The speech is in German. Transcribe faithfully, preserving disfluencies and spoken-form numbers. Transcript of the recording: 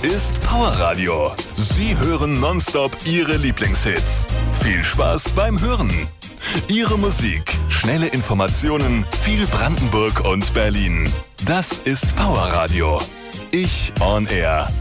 ist Powerradio. Sie hören nonstop Ihre Lieblingshits. Viel Spaß beim Hören. Ihre Musik, schnelle Informationen, viel Brandenburg und Berlin. Das ist Powerradio. Ich on Air.